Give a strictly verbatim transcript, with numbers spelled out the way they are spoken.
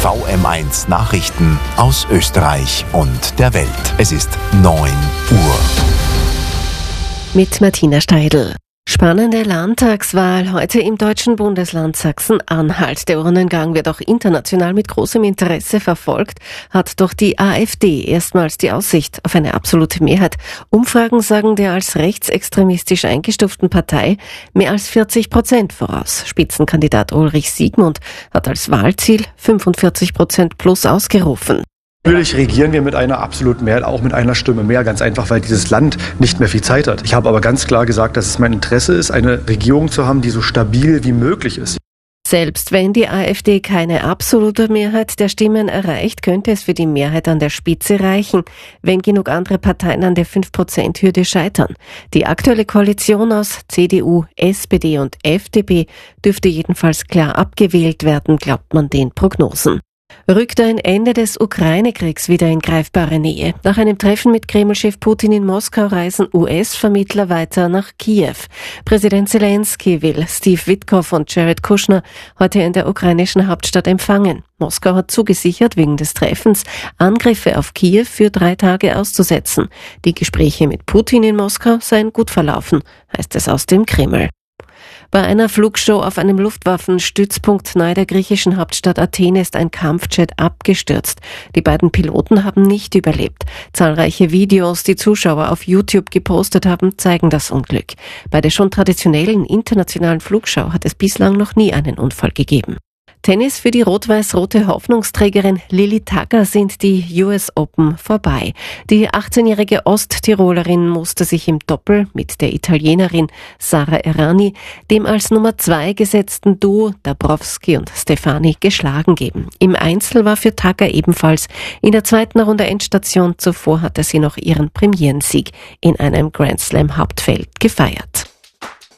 V M eins Nachrichten aus Österreich und der Welt. Es ist neun Uhr. Mit Martina Steidl. Spannende Landtagswahl heute im deutschen Bundesland Sachsen-Anhalt. Der Urnengang wird auch international mit großem Interesse verfolgt, hat doch die AfD erstmals die Aussicht auf eine absolute Mehrheit. Umfragen sagen der als rechtsextremistisch eingestuften Partei mehr als vierzig Prozent voraus. Spitzenkandidat Ulrich Siegmund hat als Wahlziel fünfundvierzig Prozent plus ausgerufen. Natürlich regieren wir mit einer absoluten Mehrheit, auch mit einer Stimme mehr, ganz einfach, weil dieses Land nicht mehr viel Zeit hat. Ich habe aber ganz klar gesagt, dass es mein Interesse ist, eine Regierung zu haben, die so stabil wie möglich ist. Selbst wenn die AfD keine absolute Mehrheit der Stimmen erreicht, könnte es für die Mehrheit an der Spitze reichen, wenn genug andere Parteien an der fünf Prozent Hürde scheitern. Die aktuelle Koalition aus C D U, S P D und F D P dürfte jedenfalls klar abgewählt werden, glaubt man den Prognosen. Rückt ein Ende des Ukraine-Kriegs wieder in greifbare Nähe. Nach einem Treffen mit Kreml-Chef Putin in Moskau reisen U S-Vermittler weiter nach Kiew. Präsident Zelensky will Steve Witkow und Jared Kushner heute in der ukrainischen Hauptstadt empfangen. Moskau hat zugesichert, wegen des Treffens Angriffe auf Kiew für drei Tage auszusetzen. Die Gespräche mit Putin in Moskau seien gut verlaufen, heißt es aus dem Kreml. Bei einer Flugshow auf einem Luftwaffenstützpunkt nahe der griechischen Hauptstadt Athen ist ein Kampfjet abgestürzt. Die beiden Piloten haben nicht überlebt. Zahlreiche Videos, die Zuschauer auf YouTube gepostet haben, zeigen das Unglück. Bei der schon traditionellen internationalen Flugschau hat es bislang noch nie einen Unfall gegeben. Tennis für die rot-weiß-rote Hoffnungsträgerin Lilly Tagger sind die U S Open vorbei. Die achtzehnjährige Osttirolerin musste sich im Doppel mit der Italienerin Sara Errani dem als Nummer zwei gesetzten Duo Dabrowski und Stefani geschlagen geben. Im Einzel war für Tagger ebenfalls in der zweiten Runde Endstation. Zuvor hatte sie noch ihren Premierensieg in einem Grand Slam Hauptfeld gefeiert.